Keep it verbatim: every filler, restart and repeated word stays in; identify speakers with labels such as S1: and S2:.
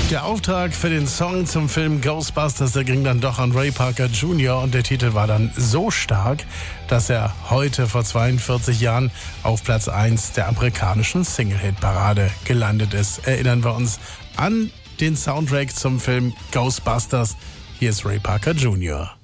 S1: Der Auftrag für den Song zum Film Ghostbusters, der ging dann doch an Ray Parker Junior und der Titel war dann so stark, dass er heute vor zweiundvierzig Jahren auf Platz eins der amerikanischen Single-Hit-Parade gelandet ist. Erinnern wir uns an den Soundtrack zum Film Ghostbusters. Hier ist Ray Parker Junior